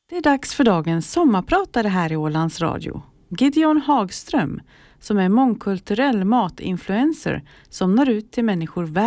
Det är dags för dagens sommarpratare här i Ålands Radio. Gideon Hagström, som är mångkulturell matinfluencer som når ut till människor